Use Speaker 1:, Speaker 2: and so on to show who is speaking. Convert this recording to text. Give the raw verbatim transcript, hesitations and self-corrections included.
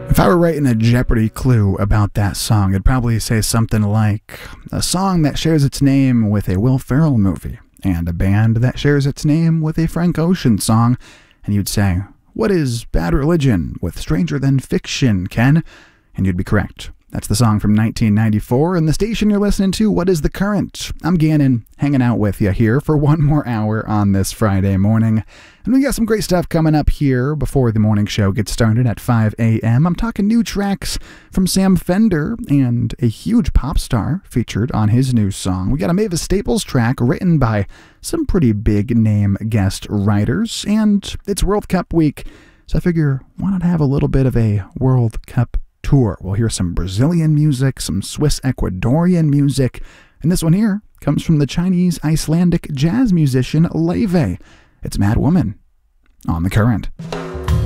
Speaker 1: If I were writing a Jeopardy clue about that song, it'd probably say something like, a song that shares its name with a Will Ferrell movie, and a band that shares its name with a Frank Ocean song, and you'd say, what is Bad Religion with Stranger Than Fiction, Ken? And you'd be correct. That's the song from nineteen ninety-four, and the station you're listening to, What is the Current? I'm Gannon, hanging out with you here for one more hour on this Friday morning. And we got some great stuff coming up here before the morning show gets started at five a.m. I'm talking new tracks from Sam Fender and a huge pop star featured on his new song. We got a Mavis Staples track written by some pretty big name guest writers, and it's World Cup week, so I figure why not have a little bit of a World Cup tour. We'll hear some Brazilian music, some Swiss Ecuadorian music, and this one here comes from the Chinese Icelandic jazz musician Laufey. It's Mad Woman on The Current.